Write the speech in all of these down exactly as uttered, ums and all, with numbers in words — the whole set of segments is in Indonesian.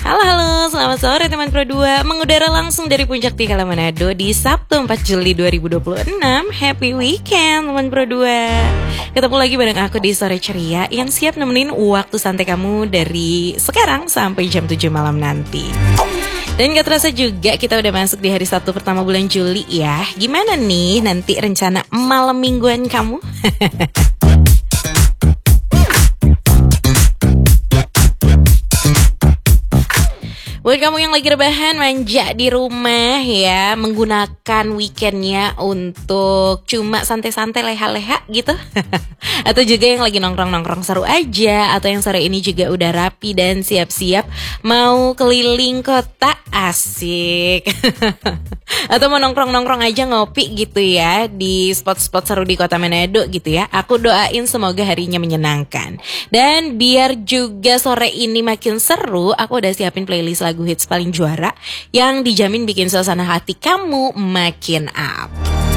Halo halo, selamat sore teman Pro dua. Mengudara langsung dari Puncak Tikala Manado di Sabtu empat Juli dua ribu dua puluh enam. Happy weekend teman Pro dua. Ketemu lagi bareng aku di Sore Ceria yang siap nemenin waktu santai kamu dari sekarang sampai jam tujuh malam nanti. Dan gak terasa juga kita udah masuk di hari Sabtu pertama bulan Juli ya. Gimana nih nanti rencana malam mingguan kamu? Buat kamu yang lagi rebahan manja di rumah ya, menggunakan weekendnya untuk cuma santai-santai leha-leha gitu. Atau juga yang lagi nongkrong-nongkrong seru aja, atau yang sore ini juga udah rapi dan siap-siap mau keliling kota, asik. Atau mau nongkrong-nongkrong aja ngopi gitu ya di spot-spot seru di kota Manado gitu ya. Aku doain semoga harinya menyenangkan. Dan biar juga sore ini makin seru, aku udah siapin playlist lagu hits paling juara yang dijamin bikin suasana hati kamu makin up.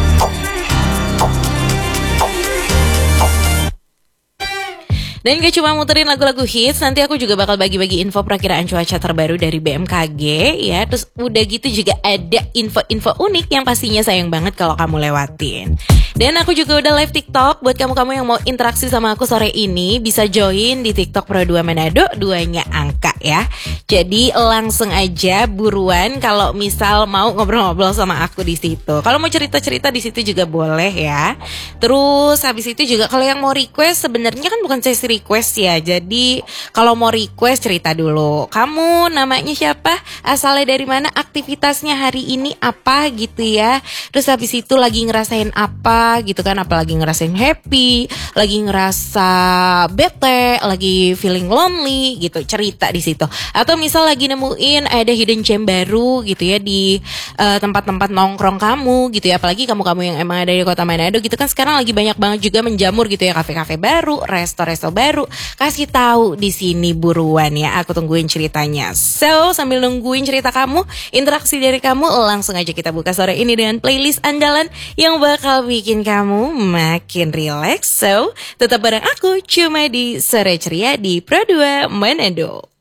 Dan gak cuma muterin lagu-lagu hits, nanti aku juga bakal bagi-bagi info perakiraan cuaca terbaru dari B M K G ya. Terus udah gitu juga ada info-info unik yang pastinya sayang banget kalau kamu lewatin. Dan aku juga udah live TikTok. Buat kamu-kamu yang mau interaksi sama aku sore ini, bisa join di TikTok Pro dua Manado, duanya angka ya. Jadi langsung aja buruan kalau misal mau ngobrol-ngobrol sama aku di situ. Kalau mau cerita-cerita di situ juga boleh ya. Terus habis itu juga kalau yang mau request, sebenarnya kan bukan sesi request ya. Jadi kalau mau request cerita dulu. Kamu namanya siapa? Asalnya dari mana? Aktivitasnya hari ini apa gitu ya. Terus habis itu lagi ngerasain apa gitu kan, apalagi ngerasain happy, lagi ngerasa bete, lagi feeling lonely gitu, cerita di situ. Atau misal lagi nemuin ada hidden gem baru gitu ya di uh, tempat-tempat nongkrong kamu gitu ya, apalagi kamu-kamu yang emang ada di kota Manado gitu kan, sekarang lagi banyak banget juga menjamur gitu ya, kafe-kafe baru, resto-resto baru. Kasih tahu di sini buruan ya, aku tungguin ceritanya. So, sambil nungguin cerita kamu, interaksi dari kamu, langsung aja kita buka sore ini dengan playlist andalan yang bakal bikin kamu makin relax. So, tetap bareng aku cuma di Sore Ceria di Pro dua Manado.